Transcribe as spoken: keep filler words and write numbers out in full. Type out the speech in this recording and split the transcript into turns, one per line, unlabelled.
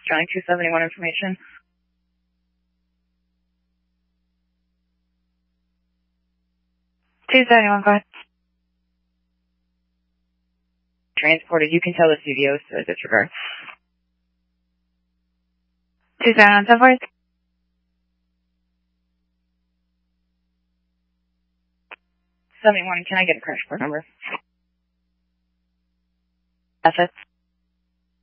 Johnny two seventy-one information. two seventy-one, go ahead. Transported, you can tell the C D Os to disregard. two seventy-one, ten forty. seventy-one, can I get a crash report number? F it.